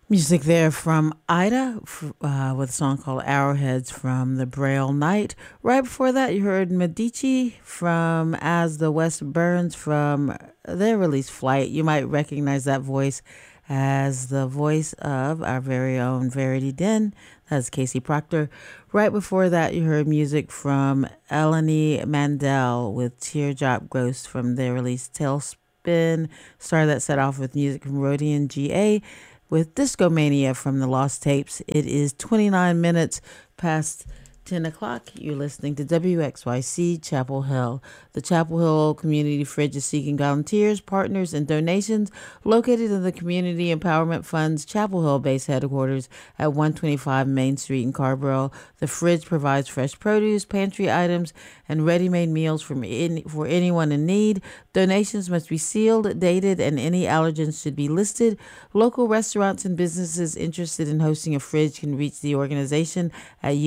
Music there from Ida with a song called Arrowheads from the Braille Night. Right before that, you heard Medici from As the West Burns from their release Flight. You might recognize that voice as the voice of our very own Verity Den. That's Casey Proctor. Right before that, you heard music from Eleni Mandel with Teardrop Ghost from their release Tailspin. Started that set off with music from Rodian GA with Disco Mania from the Lost Tapes. It is 29 minutes past 10 o'clock. You're listening to WXYC Chapel Hill. The Chapel Hill Community Fridge is seeking volunteers, partners, and donations located in the Community Empowerment Fund's Chapel Hill base headquarters at 125 Main Street in Carborough. The fridge provides fresh produce, pantry items, and ready-made meals for anyone in need. Donations must be sealed, dated, and any allergens should be listed. Local restaurants and businesses interested in hosting a fridge can reach the organization at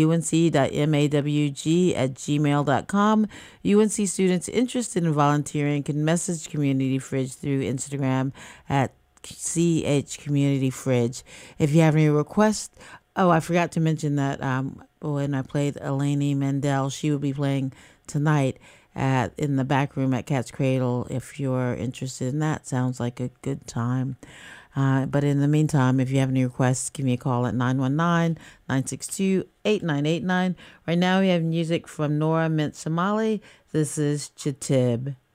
unc.mawg@gmail.com. UNC students interested in volunteering can message Community Fridge through Instagram at CH Community Fridge. If you have any requests, oh, I forgot to mention that when I played Eleni Mandel, she will be playing tonight in the back room at Cat's Cradle. If you're interested in that, sounds like a good time. But in the meantime, if you have any requests, give me a call at 919-962-8989. Right now we have music from Nora Mint Somali. This is Chitib.